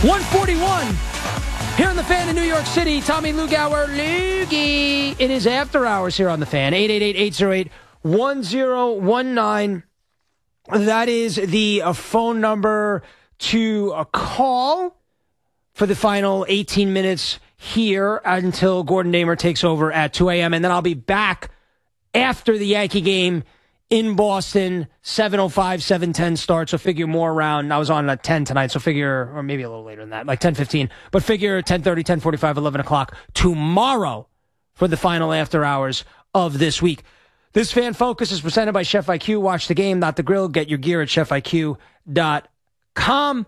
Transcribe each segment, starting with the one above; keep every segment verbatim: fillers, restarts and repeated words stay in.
one forty-one here on the Fan in New York City. Tommy Lugauer, Loogie. It is after hours here on the Fan. eight eight eight, eight oh eight, one oh one nine. That is the uh, phone number to uh, call for the final eighteen minutes here until Gordon Damer takes over at two a.m. And then I'll be back after the Yankee game in Boston, seven oh five, seven ten start, so figure more around. I was on at ten tonight, so figure, or maybe a little later than that, like ten fifteen, but figure ten thirty, ten forty-five, eleven o'clock tomorrow for the final after hours of this week. This Fan Focus is presented by Chef I Q. Watch the game, not the grill. Get your gear at chef I Q dot com.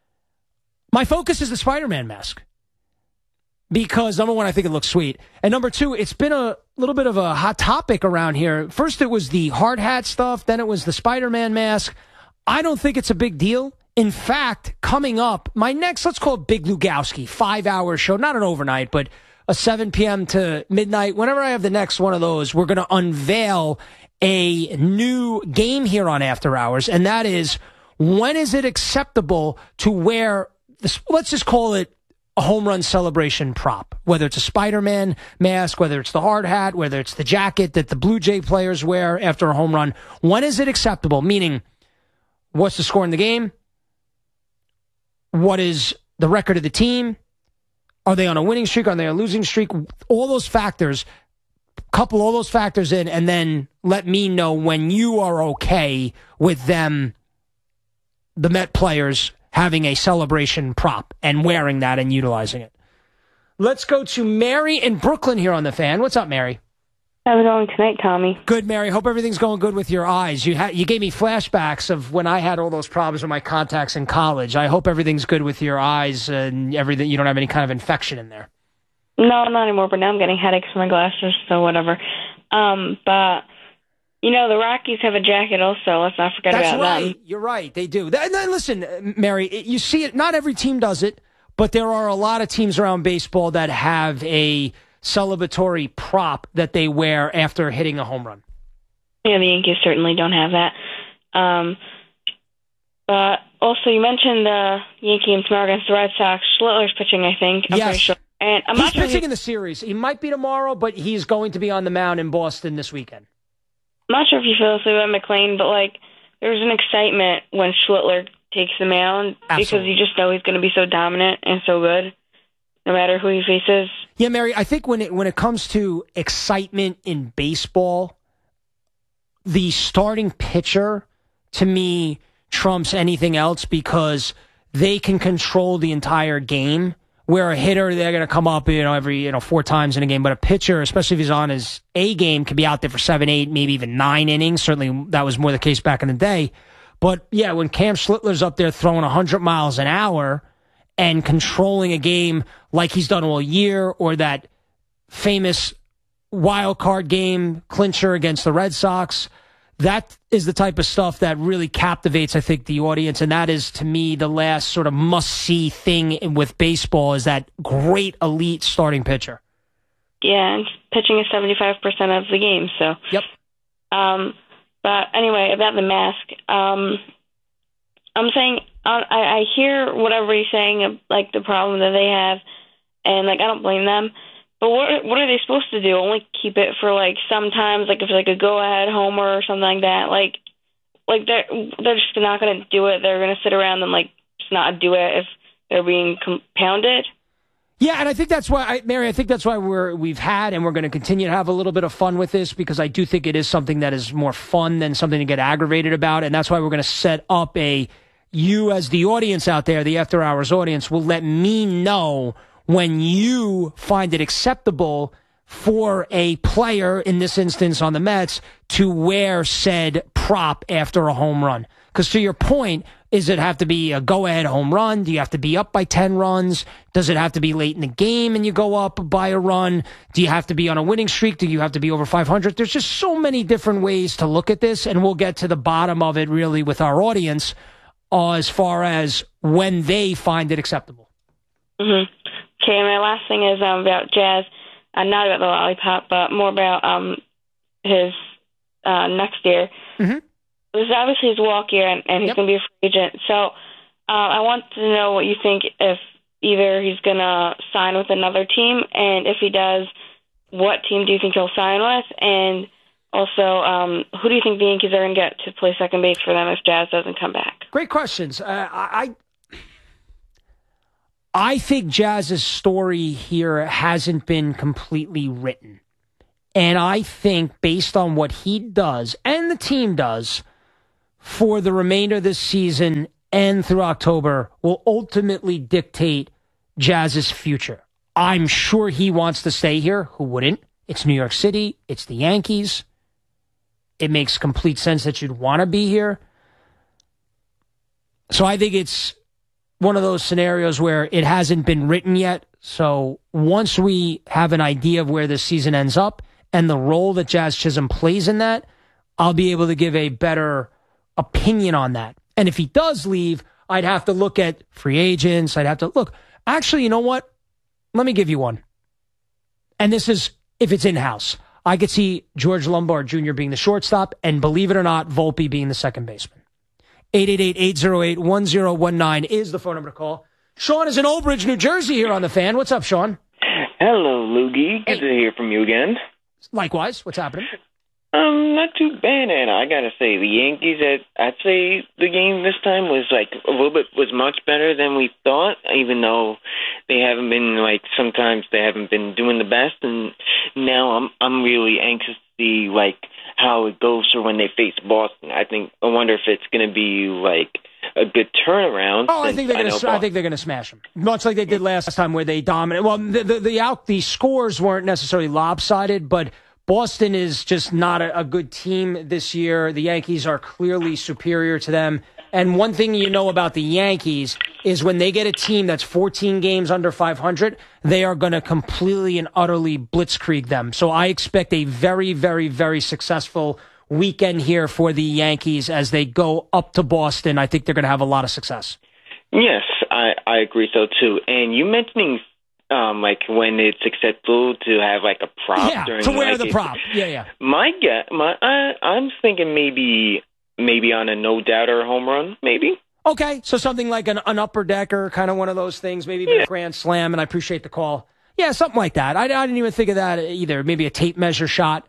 My focus is the Spider-Man mask. Because, number one, I think it looks sweet. And number two, it's been a little bit of a hot topic around here. First, it was the hard hat stuff. Then it was the Spider-Man mask. I don't think it's a big deal. In fact, coming up, my next, let's call it Big Lugowski, five-hour show. Not an overnight, but a seven p.m. to midnight. Whenever I have the next one of those, we're going to unveil a new game here on After Hours. And that is, when is it acceptable to wear, this, let's just call it, a home run celebration prop, whether it's a Spider-Man mask, whether it's the hard hat, whether it's the jacket that the Blue Jay players wear after a home run. When is it acceptable? Meaning, what's the score in the game? What is the record of the team? Are they on a winning streak? Are they on a losing streak? All those factors, couple all those factors in, and then let me know when you are okay with them, the Met players, having a celebration prop and wearing that and utilizing it. Let's go to Mary in Brooklyn here on the Fan. What's up, Mary? How's it going tonight, Tommy? Good, Mary. Hope everything's going good with your eyes. You ha- you gave me flashbacks of when I had all those problems with my contacts in college. I hope everything's good with your eyes and everything. You don't have any kind of infection in there. No, not anymore, but now I'm getting headaches from my glasses, so whatever. Um, but... You know, the Rockies have a jacket also. Let's not forget That's about right. them. You're right. They do. And then, listen, Mary, you see it. Not every team does it, but there are a lot of teams around baseball that have a celebratory prop that they wear after hitting a home run. Yeah, the Yankees certainly don't have that. Um, but also, you mentioned the Yankee game tomorrow against the Red Sox. Schlittler's pitching, I think. I'm yes. pretty sure. And I'm he's not sure pitching he- in the series. He might be tomorrow, but he's going to be on the mound in Boston this weekend. I'm not sure if you feel this way about McLean, but, like, there's an excitement when Schlittler takes the mound. Absolutely. Because you just know he's going to be so dominant and so good, no matter who he faces. Yeah, Mary, I think when it when it comes to excitement in baseball, the starting pitcher, to me, trumps anything else because they can control the entire game. Where a hitter, they're going to come up, you know, every, you know, four times in a game. But a pitcher, especially if he's on his A game, can be out there for seven, eight, maybe even nine innings. Certainly that was more the case back in the day. But, yeah, when Cam Schlittler's up there throwing one hundred miles an hour and controlling a game like he's done all year, or that famous wild card game clincher against the Red Sox, that is the type of stuff that really captivates, I think, the audience. And that is, to me, the last sort of must-see thing with baseball is that great elite starting pitcher. Yeah, and pitching is seventy-five percent of the game, so. Yep. Um, but anyway, about the mask, um, I'm saying, I, I hear whatever he's saying, like the problem that they have, and, like, I don't blame them. But what what are they supposed to do? Only keep it for, like, sometimes, like, if it's, like, a go-ahead homer or something like that. Like, like they're, they're just not going to do it. They're going to sit around and, like, just not do it if they're being compounded. Yeah, and I think that's why, I, Mary, I think that's why we're, we've had and we're going to continue to have a little bit of fun with this, because I do think it is something that is more fun than something to get aggravated about. And that's why we're going to set up a, you as the audience out there, the After Hours audience, will let me know when you find it acceptable for a player, in this instance on the Mets, to wear said prop after a home run. Because to your point, does it have to be a go-ahead home run? Do you have to be up by ten runs? Does it have to be late in the game and you go up by a run? Do you have to be on a winning streak? Do you have to be over five hundred? There's just so many different ways to look at this, and we'll get to the bottom of it really with our audience uh, as far as when they find it acceptable. Mm-hmm. Okay, and my last thing is um, about Jazz. Uh, not about the lollipop, but more about um, his uh, next year. Mm-hmm. This is obviously his walk year, and, and he's yep. going to be a free agent. So Uh, I want to know what you think if either he's going to sign with another team, and if he does, what team do you think he'll sign with? And also, um, who do you think the Yankees are going to get to play second base for them if Jazz doesn't come back? Great questions. Uh, I I think Jazz's story here hasn't been completely written. And I think based on what he does and the team does for the remainder of this season and through October will ultimately dictate Jazz's future. I'm sure he wants to stay here. Who wouldn't? It's New York City. It's the Yankees. It makes complete sense that you'd want to be here. So I think it's one of those scenarios where it hasn't been written yet. So once we have an idea of where this season ends up and the role that Jazz Chisholm plays in that, I'll be able to give a better opinion on that. And if he does leave, I'd have to look at free agents. I'd have to look. Actually, you know what? Let me give you one. And this is if it's in-house. I could see George Lombard Junior being the shortstop and, believe it or not, Volpe being the second baseman. eight eight eight, eight oh eight, one oh one nine is the phone number to call. Sean is in Old Bridge, New Jersey here on The Fan. What's up, Sean? Hello, Loogie. Good Hey. to hear from you again. Likewise. What's happening? Um, not too bad, and I gotta say, the Yankees, I'd say the game this time was, like, a little bit, was much better than we thought, even though they haven't been, like, sometimes they haven't been doing the best, and now I'm, I'm really anxious to see, like, how it goes for when they face Boston. I think, I wonder if it's gonna be, like, a good turnaround. Oh, I think they're going to. I think they're going to smash them, much like they did last time, where they dominated. Well, the the the, out, the scores weren't necessarily lopsided, but Boston is just not a, a good team this year. The Yankees are clearly superior to them. And one thing you know about the Yankees is when they get a team that's fourteen games under five hundred, they are going to completely and utterly blitzkrieg them. So I expect a very, very, very successful weekend here for the Yankees as they go up to Boston. I think they're going to have a lot of success. Yes, I, I agree so too. And you mentioning um, like when it's acceptable to have like a prop yeah, during to wear like, the prop. Yeah, yeah. My guess, my I, I'm thinking maybe maybe on a no doubter home run, maybe. Okay, so something like an, an upper decker, kind of one of those things, maybe even yeah. a grand slam. And I appreciate the call. Yeah, something like that. I, I didn't even think of that either. Maybe a tape measure shot.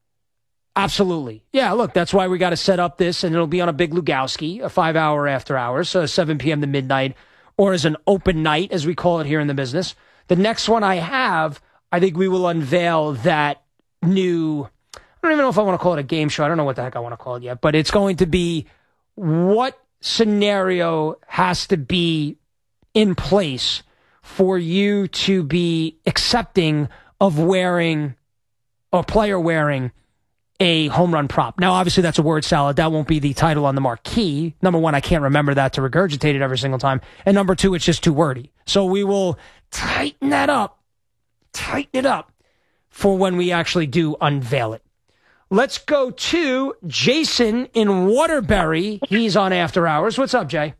Absolutely. Yeah, look, that's why we got to set up this, and it'll be on a big Lugowski, a five-hour after hours, so seven p.m. to midnight, or as an open night, as we call it here in the business. The next one I have, I think we will unveil that new, I don't even know if I want to call it a game show. I don't know what the heck I want to call it yet, but it's going to be what scenario has to be in place for you to be accepting of wearing, or player wearing, a home run prop. Now, obviously, that's a word salad. That won't be the title on the marquee. Number one, I can't remember that to regurgitate it every single time. And number two, it's just too wordy. So we will tighten that up, tighten it up for when we actually do unveil it. Let's go to Jason in Waterbury. He's on After Hours. What's up, Jay?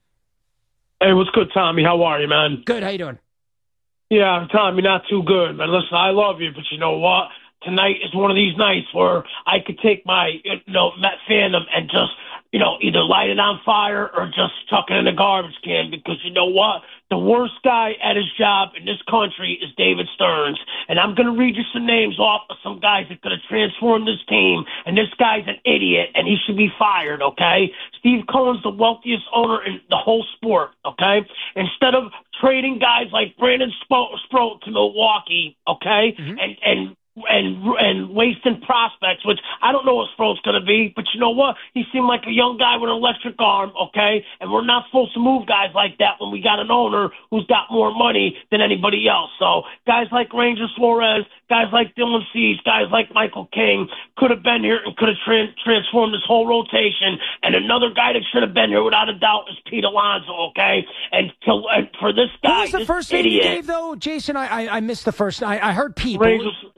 Hey, what's good, Tommy? How are you, man? Good. How you doing? Yeah, Tommy, not too good, man. Listen, I love you, but you know what? Tonight is one of these nights where I could take my, you know, Met fandom and just, you know, either light it on fire or just chuck it in a garbage can, because you know what? The worst guy at his job in this country is David Stearns. And I'm going to read you some names off of some guys that could have transformed this team. And this guy's an idiot, and he should be fired, okay? Steve Cohen's the wealthiest owner in the whole sport, okay? Instead of trading guys like Brandon Sproat to Milwaukee, okay, mm-hmm. and and and and wasting prospects, which I don't know what Sproat's going to be, but you know what? He seemed like a young guy with an electric arm, okay? And we're not supposed to move guys like that when we got an owner who's got more money than anybody else. So guys like Ranger Suarez, guys like Dylan Cease, guys like Michael King could have been here and could have tra- transformed this whole rotation. And another guy that should have been here without a doubt is Pete Alonso, okay? And, to, and for this guy, Who was the this first idiot, name you gave, though, Jason? I, I I missed the first. I I heard Pete. Ranger,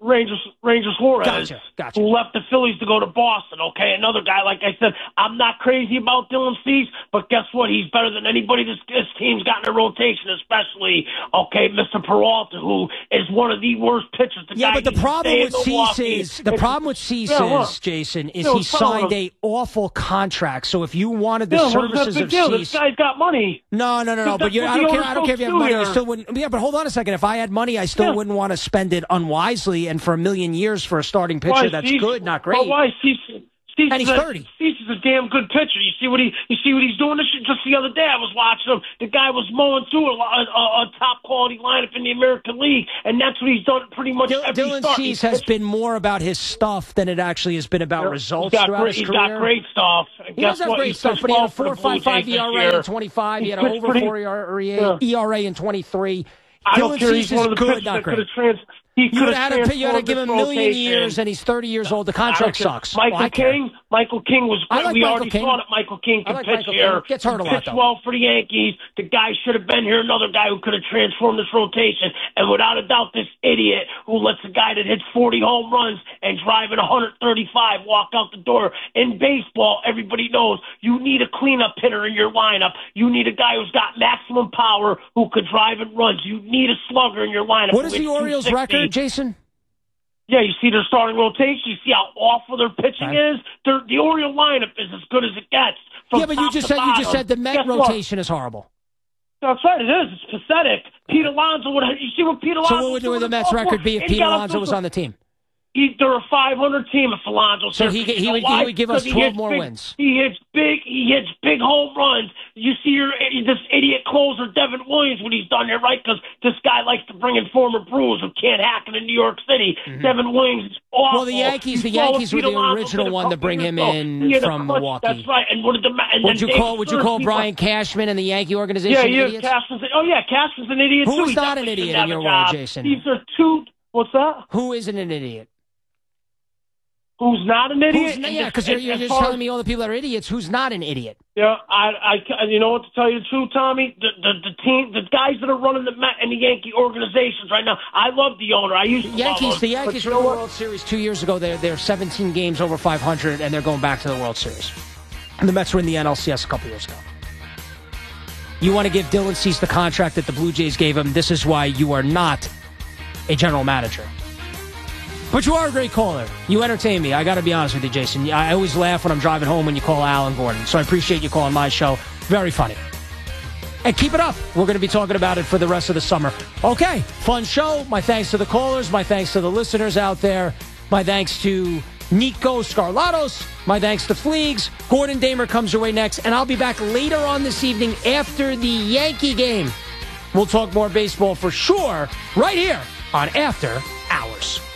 Rangers, Rangers Suarez, Gotcha, gotcha. who left the Phillies to go to Boston, okay? Another guy, like I said, I'm not crazy about Dylan Cease, but guess what? He's better than anybody this, this team's got in a rotation, especially, okay, Mister Peralta, who is one of the worst pitchers. The yeah, guy but the problem with Cease is, the It's, problem with Cease yeah, is, Jason, is yeah, he signed a awful contract. So if you wanted the yeah, services big of deal? Cease. This guy's got money. No, no, no, no. But But you're, that's I what don't the care. I don't care if you have owners money. I do still wouldn't. Yeah, but hold on a second. If I had money, I still Yeah. wouldn't want to spend it unwisely and for a million years for a starting pitcher Why, that's Cease- good, not Well, great. why Cease? Cease And he's is a, thirty. Cease is a damn good pitcher. You see what he, you see what he's doing. This just the other day, I was watching him. The guy was mowing through a, a, a top quality lineup in the American League, and that's what he's done pretty much Dil- every Dylan start. Cease He's- has been more about his stuff than it actually has been about results he's got throughout great, his He's career. got great stuff. And He guess does have what? great He's stuff, pitched but he had well a for four the point five Blue five Jays E R this A year. in twenty-five. He He's had an pitched over pretty- four E Yeah. R A in twenty-three. I don't Dylan care. Cease He's one is of the good, pitchers not that great. could have trans. He You could would have have had to, you had to give him a million rotation. years, and he's thirty years old. The contract I don't care. sucks. Michael Well, I care. King. Michael King was I great. like we Michael already King. saw that Michael King I could like pitch Michael here. King. Gets hurt a He lot, pitched though. well for the Yankees. The guy should have been here. Another guy who could have transformed this rotation. And without a doubt, this idiot who lets a guy that hits forty home runs and driving one thirty-five walk out the door. In baseball, everybody knows you need a cleanup hitter in your lineup. You need a guy who's got maximum power who could drive and runs. You need a slugger in your lineup. What is who the hits Orioles' two sixty. record, Jason? Yeah, you see their starting rotation. You see how awful their pitching Right. is. Their, the Oriole lineup is as good as it gets. From Yeah, but you top just to said you just bottom. said the Met Guess what? rotation is horrible. That's right, it is. It's pathetic. Pete Alonso would. You see what Pete Alonso? So what would, would the Mets record be if Pete Alonso was on the team? He, they're a five hundred team if Alonso. So he he would he would give us twelve more wins. He hits big. He hits big home runs. You see your this idiot closer Devin Williams when he's done there, right? Because this guy likes to bring in former Brewers who can't hack it in New York City. Mm-hmm. Devin Williams is awful. Well, the Yankees, the You saw Yankees were Pete the Alonso original did a one to couple bring years him ago. in He had a from clutch- Milwaukee. That's right. And what did the and Would then you call David Would you call Stearns, Brian Cashman and the Yankee organization Yeah, yeah. idiots? Cashman's. Oh yeah, Cashman's an idiot Who's too. He not an definitely idiot shouldn't in your have a world, job. Jason? These are two. What's that? Who isn't an idiot? Who's not an idiot? Who's not, yeah, because you're, you're just telling me all the people that are idiots. Who's not an idiot? Yeah, I, I, you know what, to tell you the truth, Tommy, the, the, the team, the guys that are running the Met and the Yankee organizations right now, I love the owner. I used to Yankees, love him, the Yankees but were you in know the what? World Series two years ago. They're, they're seventeen games over five hundred, and they're going back to the World Series. And the Mets were in the N L C S a couple years ago. You want to give Dylan Cease the contract that the Blue Jays gave him. This is why you are not a general manager. But you are a great caller. You entertain me. I got to be honest with you, Jason. I always laugh when I'm driving home when you call Alan Gordon. So I appreciate you calling my show. Very funny. And keep it up. We're going to be talking about it for the rest of the summer. Okay, fun show. My thanks to the callers. My thanks to the listeners out there. My thanks to Nico Scarlatos. My thanks to Fleegs. Gordon Damer comes your way next. And I'll be back later on this evening after the Yankee game. We'll talk more baseball for sure right here on After Hours.